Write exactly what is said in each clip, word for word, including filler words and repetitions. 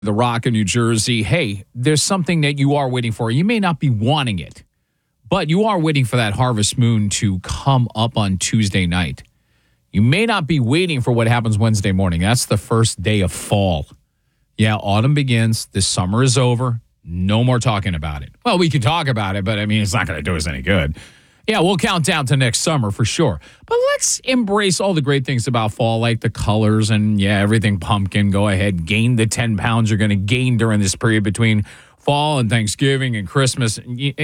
The Rock in New Jersey. Hey, there's something that you are waiting for. You may not be wanting it, but you are waiting for that harvest moon to come up on Tuesday night. You may not be waiting for what happens Wednesday morning. That's the first day of fall. Yeah, autumn begins. The summer is over. No more talking about it. Well, we can talk about it, but I mean, it's not going to do us any good. Yeah, we'll count down to next summer for sure. But let's embrace all the great things about fall, like the colors and, yeah, everything pumpkin. Go ahead, gain the ten pounds you're going to gain during this period between fall and Thanksgiving and Christmas.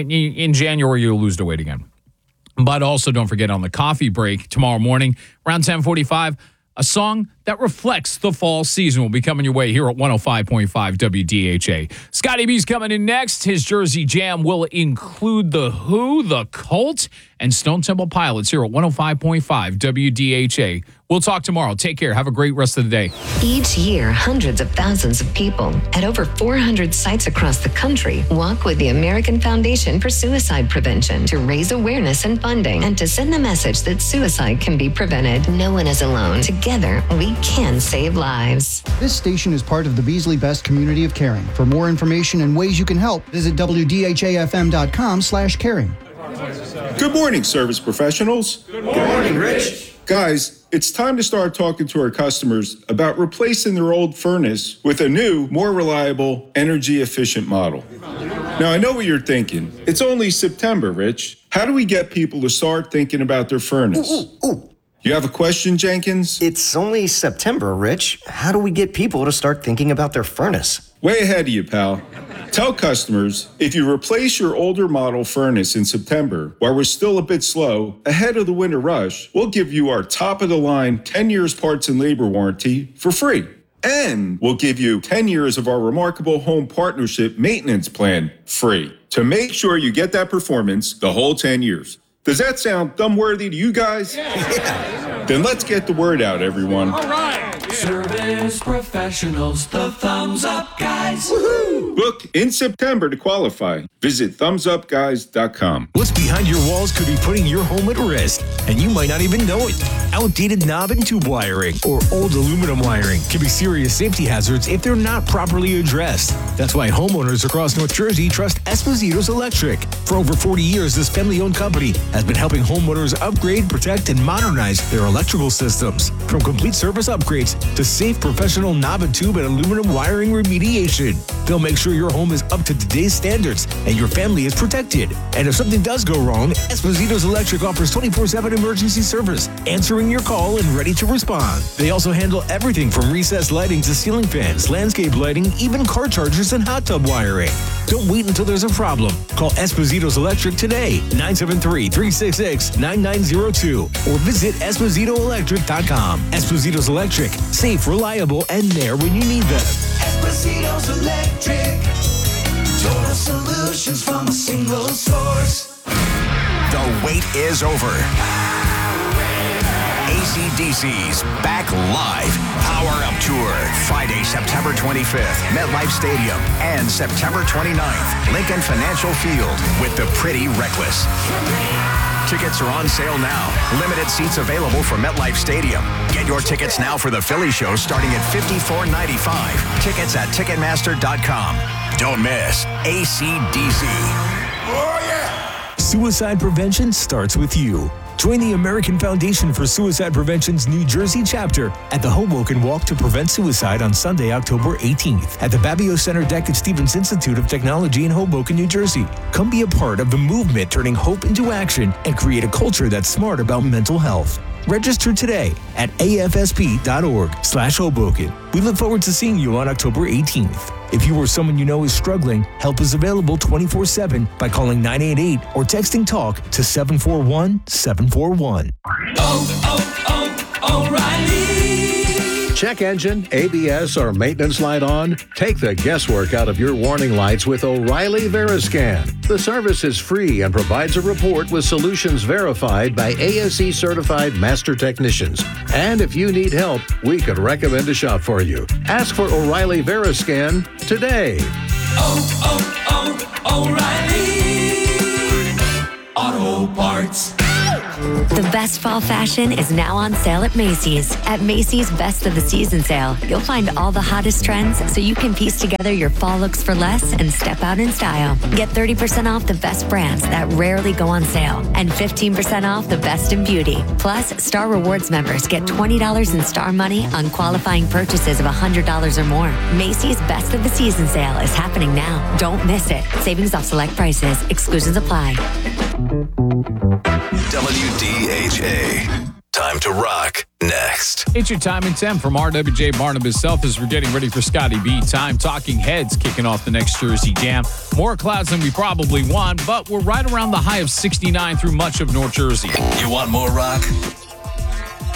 In January, you'll lose the weight again. But also don't forget on the coffee break tomorrow morning, around ten forty-five, a song that reflects the fall season will be coming your way here at one oh five point five W D H A. Scotty B's coming in next. His Jersey Jam will include The Who, The Cult, and Stone Temple Pilots here at one oh five point five W D H A. We'll talk tomorrow. Take care. Have a great rest of the day. Each year, hundreds of thousands of people at over four hundred sites across the country walk with the American Foundation for Suicide Prevention to raise awareness and funding and to send the message that suicide can be prevented. No one is alone. Together, we can save lives. This station is part of the Beasley Best community of caring. For more information and ways you can help, visit W D H A F M dot com slash caring. Good morning, service professionals. Good morning, Rich. Guys, it's time to start talking to our customers about replacing their old furnace with a new, more reliable, energy-efficient model. Now, I know what you're thinking. It's only September, Rich. How do we get people to start thinking about their furnace? Ooh, ooh, ooh. You have a question, Jenkins? It's only September, Rich. How do we get people to start thinking about their furnace? Way ahead of you, pal. Tell customers, if you replace your older model furnace in September, while we're still a bit slow, ahead of the winter rush, we'll give you our top-of-the-line ten years parts and labor warranty for free. And we'll give you ten years of our remarkable home partnership maintenance plan free to make sure you get that performance the whole ten years. Does that sound thumb-worthy to you guys? Yeah. Then let's get the word out, everyone. All right. Service professionals, the thumbs up guys. Woohoo! Book in September to qualify. Visit thumbs up guys dot com. What's behind your walls could be putting your home at risk, and you might not even know it. Outdated knob and tube wiring or old aluminum wiring can be serious safety hazards if they're not properly addressed. That's why homeowners across North Jersey trust Esposito's Electric. For over forty years, this family-owned company has been helping homeowners upgrade, protect, and modernize their electrical systems. From complete service upgrades to safe professional knob and tube and aluminum wiring remediation. They'll make sure your home is up to today's standards and your family is protected. And if something does go wrong, Esposito's Electric offers twenty-four seven emergency service, answering your call and ready to respond. They also handle everything from recessed lighting to ceiling fans, landscape lighting, even car chargers and hot tub wiring. Don't wait until there's a problem. Call Esposito's Electric today, nine seven three, three six six, nine nine zero two, or visit esposito electric dot com. Esposito's Electric, safe, reliable, and there when you need them. Esposito's Electric, total solutions from a single source. The wait is over. A C D C's back live. Power Up Tour. Friday, September twenty-fifth, MetLife Stadium. And September twenty-ninth, Lincoln Financial Field with the Pretty Reckless. Tickets are on sale now. Limited seats available for MetLife Stadium. Get your tickets now for the Philly show starting at fifty-four ninety-five. Tickets at ticketmaster dot com. Don't miss A C D C. Oh, yeah! Suicide prevention starts with you. Join the American Foundation for Suicide Prevention's New Jersey chapter at the Hoboken Walk to Prevent Suicide on Sunday, October eighteenth at the Babio Center deck at Stevens Institute of Technology in Hoboken, New Jersey. Come be a part of the movement turning hope into action and create a culture that's smart about mental health. Register today at A F S P dot org slash Hoboken. We look forward to seeing you on October eighteenth. If you or someone you know is struggling, help is available twenty-four seven by calling nine eight eight or texting TALK to seven four one seven four one. Oh, oh, oh, O'Reilly. Check engine, A B S, or maintenance light on? Take the guesswork out of your warning lights with O'Reilly Veriscan. The service is free and provides a report with solutions verified by A S E certified master technicians. And if you need help, we could recommend a shop for you. Ask for O'Reilly Veriscan today. Oh, oh, oh, O'Reilly Auto Parts. The best fall fashion is now on sale at Macy's. At Macy's Best of the Season sale, you'll find all the hottest trends so you can piece together your fall looks for less and step out in style. Get thirty percent off the best brands that rarely go on sale and fifteen percent off the best in beauty. Plus, Star Rewards members get twenty dollars in Star Money on qualifying purchases of one hundred dollars or more. Macy's Best of the Season sale is happening now. Don't miss it. Savings off select prices. Exclusions apply. W D H A. Time to rock next. It's your time in ten from R W J Barnabas Self as we're getting ready for Scotty B. Time Talking Heads kicking off the next Jersey Jam. More clouds than we probably want, but we're right around the high of sixty-nine through much of North Jersey. You want more rock?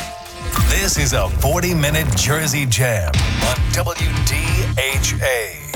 This is a forty-minute Jersey Jam on W D H A.